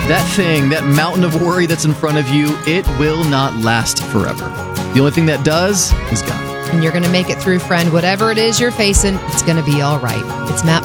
that thing, that mountain of worry that's in front of you, it will not last forever. The only thing that does is God. And you're going to make it through, friend. Whatever it is you're facing, it's going to be all right. It's Matt